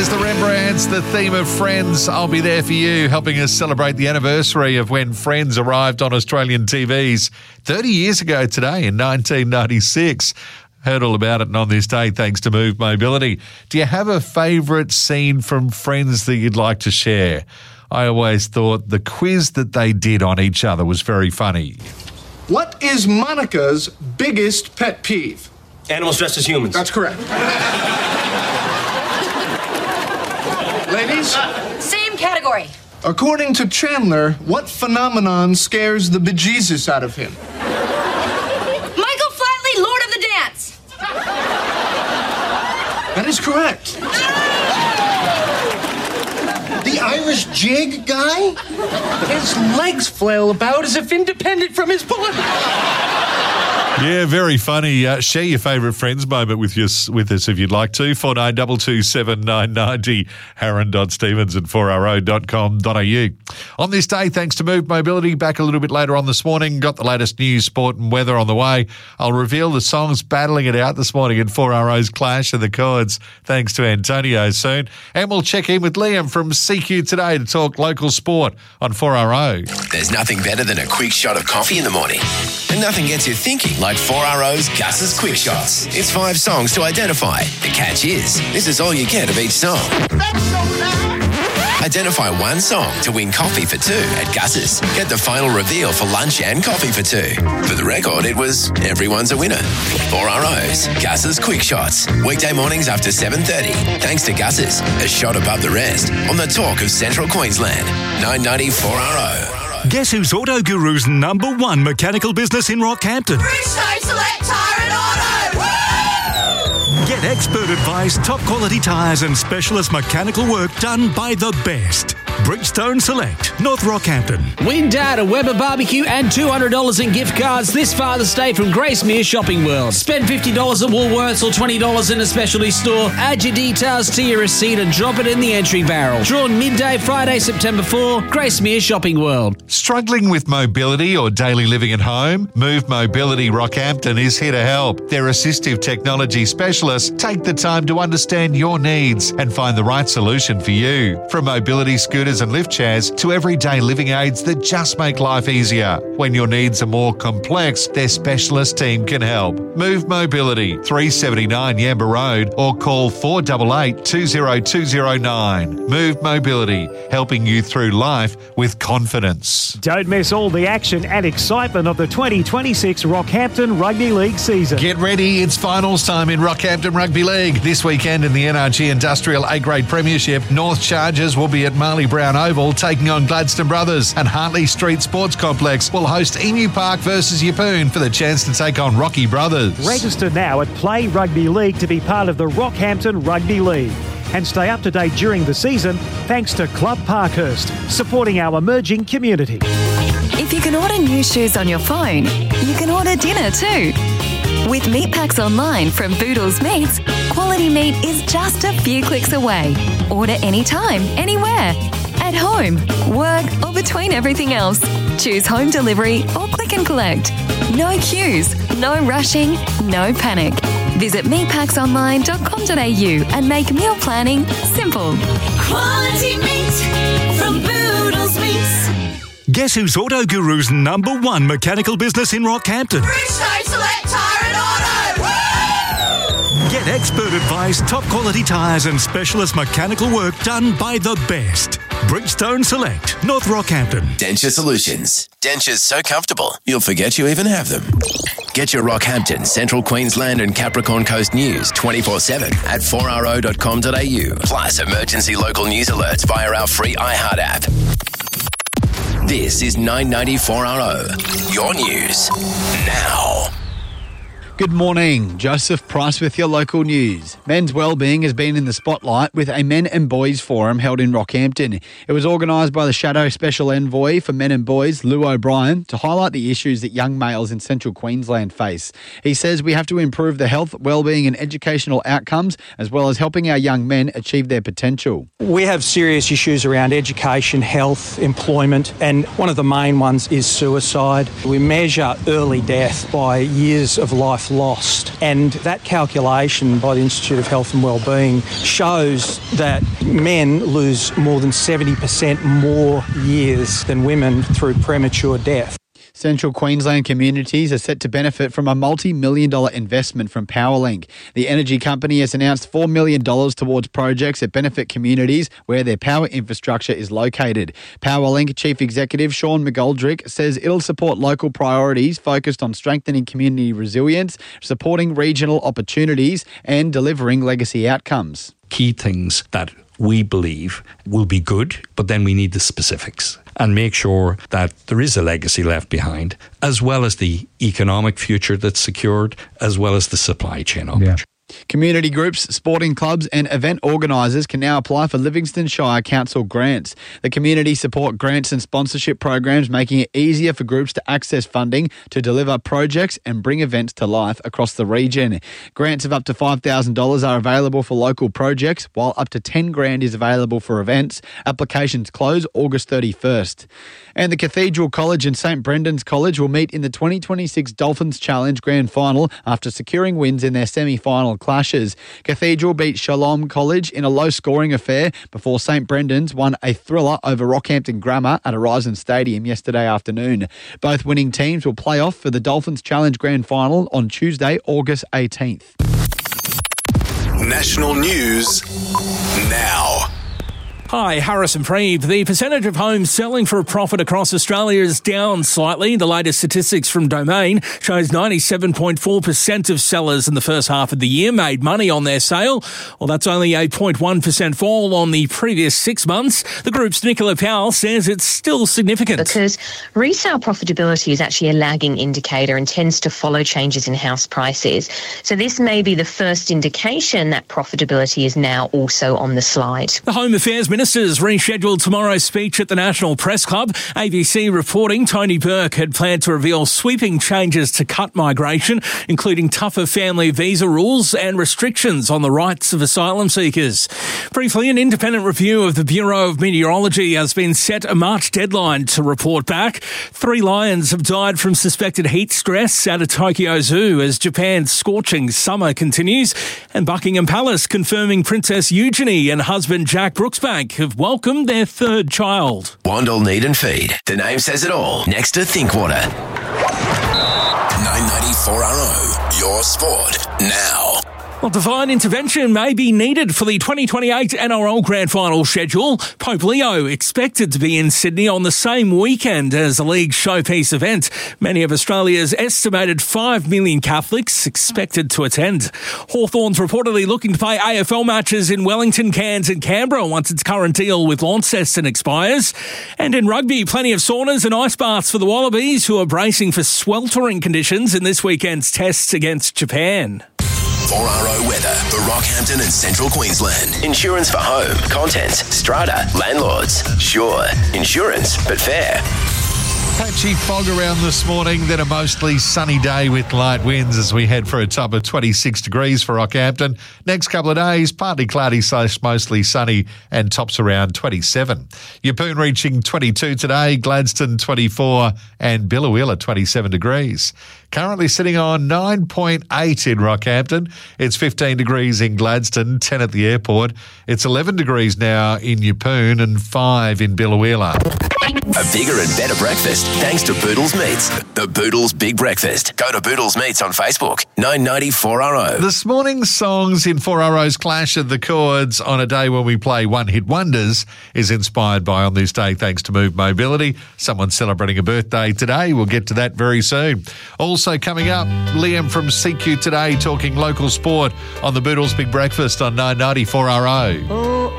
Here's the Rembrandts, the theme of Friends. I'll be there for you, helping us celebrate the anniversary of when Friends arrived on Australian TVs 30 years ago today in 1996. Heard all about it, and on this day, thanks to Move Mobility. Do you have a favourite scene from Friends that you'd like to share? I always thought the quiz that they did on each other was very funny. What is Monica's biggest pet peeve? Animals dressed as humans. That's correct. Ladies? Same category. According to Chandler, what phenomenon scares the bejesus out of him? Michael Flatley, Lord of the Dance. That is correct. The Irish jig guy? His legs flail about as if independent from his body. Yeah, very funny. Share your favourite Friends moment with us if you'd like to. 4922 7990, Aaron.Stevens at 4RO.com.au. On this day, thanks to Move Mobility, back a little bit later on this morning. Got the latest news, sport and weather on the way. I'll reveal the songs battling it out this morning in 4RO's Clash of the Chords, thanks to Antonio soon. And we'll check in with Liam from CQ Today to talk local sport on 4RO. There's nothing better than a quick shot of coffee in the morning. And nothing gets you thinking like 4RO's Gus's Quick Shots. It's 5 songs to identify. The catch is, this is all you get of each song. Identify one song to win coffee for 2 at Gus's. Get the final reveal for lunch and coffee for 2. For the record, it was everyone's a winner. 4RO's Gus's Quick Shots. Weekday mornings after 7:30. Thanks to Gus's, a shot above the rest on the talk of Central Queensland. 990 4RO. Guess who's Auto Guru's #1 mechanical business in Rockhampton? Bridgestone Select Tire and Auto. Woo! Get expert advice, top quality tyres and specialist mechanical work done by the best. Bridgestone Select, North Rockhampton. Win Dad a Weber barbecue and $200 in gift cards this Father's Day from Gracemere Shopping World. Spend $50 at Woolworths or $20 in a specialty store. Add your details to your receipt and drop it in the entry barrel. Drawn midday Friday, September 4, Gracemere Shopping World. Struggling with mobility or daily living at home? Move Mobility Rockhampton is here to help. Their assistive technology specialists take the time to understand your needs and find the right solution for you. From mobility scooters and lift chairs to everyday living aids that just make life easier. When your needs are more complex, their specialist team can help. Move Mobility, 379 Yamba Road, or call 488 20209. Move Mobility, helping you through life with confidence. Don't miss all the action and excitement of the 2026 Rockhampton Rugby League season. Get ready, it's finals time in Rockhampton Rugby League. This weekend in the NRG Industrial A-Grade Premiership, North Chargers will be at Marley Brown Oval taking on Gladstone Brothers, and Hartley Street Sports Complex will host Emu Park versus Yeppoon for the chance to take on Rocky Brothers. Register now at Play Rugby League to be part of the Rockhampton Rugby League. And stay up to date during the season thanks to Club Parkhurst, supporting our emerging community. If you can order new shoes on your phone, you can order dinner too. With meat packs online from Boodles Meats, quality meat is just a few clicks away. Order anytime, anywhere. At home, work, or between everything else. Choose home delivery or click and collect. No queues, no rushing, no panic. Visit meatpacksonline.com.au and make meal planning simple. Quality meat from Boodles Meats. Guess who's Auto Guru's #1 mechanical business in Rockhampton? Bridgestone Select Tire and Auto. Woo! Get expert advice, top quality tyres and specialist mechanical work done by the best. Bridgestone Select, North Rockhampton. Denture Solutions. Dentures so comfortable, you'll forget you even have them. Get your Rockhampton, Central Queensland and Capricorn Coast news 24/7 at 4RO.com.au. Plus emergency local news alerts via our free iHeart app. This is 990 4RO. Your news now. Good morning, Joseph Price with your local news. Men's wellbeing has been in the spotlight with a Men and Boys Forum held in Rockhampton. It was organised by the Shadow Special Envoy for Men and Boys, Lou O'Brien, to highlight the issues that young males in Central Queensland face. He says we have to improve the health, wellbeing and educational outcomes, as well as helping our young men achieve their potential. We have serious issues around education, health, employment, and one of the main ones is suicide. We measure early death by years of life life lost. And that calculation by the Institute of Health and Wellbeing shows that men lose more than 70% more years than women through premature death. Central Queensland communities are set to benefit from a multi-million-dollar investment from Powerlink. The energy company has announced $4 million towards projects that benefit communities where their power infrastructure is located. Powerlink Chief Executive Sean McGoldrick says it'll support local priorities focused on strengthening community resilience, supporting regional opportunities and delivering legacy outcomes. Key things that we believe will be good, but then we need the specifics and make sure that there is a legacy left behind, as well as the economic future that's secured, as well as the supply chain opportunity. Community groups, sporting clubs and event organisers can now apply for Livingston Shire Council grants. The community support grants and sponsorship programs, making it easier for groups to access funding to deliver projects and bring events to life across the region. Grants of up to $5,000 are available for local projects, while up to $10,000 is available for events. Applications close August 31st. And the Cathedral College and St Brendan's College will meet in the 2026 Dolphins Challenge Grand Final after securing wins in their semi-final clashes. Cathedral beat Shalom College in a low-scoring affair before St Brendan's won a thriller over Rockhampton Grammar at Horizon Stadium yesterday afternoon. Both winning teams will play off for the Dolphins Challenge Grand Final on Tuesday, August 18th. National news now. Hi, Harrison Preeb. The percentage of homes selling for a profit across Australia is down slightly. The latest statistics from Domain shows 97.4% of sellers in the first half of the year made money on their sale. Well, that's only a 0.1% fall on the previous 6 months. The group's Nicola Powell says it's still significant. Because resale profitability is actually a lagging indicator and tends to follow changes in house prices. So this may be the first indication that profitability is now also on the slide. The Home Affairs Minister's rescheduled tomorrow's speech at the National Press Club. ABC reporting Tony Burke had planned to reveal sweeping changes to cut migration, including tougher family visa rules and restrictions on the rights of asylum seekers. Briefly, an independent review of the Bureau of Meteorology has been set a March deadline to report back. 3 lions have died from suspected heat stress at a Tokyo Zoo as Japan's scorching summer continues. And Buckingham Palace confirming Princess Eugenie and husband Jack Brooksbank have welcomed their 3rd child. Wandle, Need and Feed. The name says it all. Next to Thinkwater. 994RO. Your sport now. Well, divine intervention may be needed for the 2028 NRL Grand Final schedule. Pope Leo expected to be in Sydney on the same weekend as the league's showpiece event. Many of Australia's estimated 5 million Catholics expected to attend. Hawthorn's reportedly looking to play AFL matches in Wellington, Cairns and Canberra once its current deal with Launceston expires. And in rugby, plenty of saunas and ice baths for the Wallabies, who are bracing for sweltering conditions in this weekend's tests against Japan. 4RO weather for Rockhampton and Central Queensland. Insurance for home, contents, strata, landlords. Sure, insurance, but fair. Patchy fog around this morning, then a mostly sunny day with light winds as we head for a top of 26 degrees for Rockhampton. Next couple of days, partly cloudy / mostly sunny and tops around 27. Yeppoon reaching 22 today, Gladstone 24 and Billawheeler 27 degrees. Currently sitting on 9.8 in Rockhampton. It's 15 degrees in Gladstone, 10 at the airport. It's 11 degrees now in Yeppoon and 5 in Billawheeler. A bigger and better breakfast thanks to Boodles Meats. The Boodles Big Breakfast. Go to Boodles Meats on Facebook. 994RO. This morning's songs in 4RO's Clash of the Chords on a day when we play one-hit wonders is inspired by On This Day thanks to Move Mobility. Someone's celebrating a birthday today. We'll get to that very soon. Also coming up, Liam from CQ Today talking local sport on the Boodles Big Breakfast on 994RO.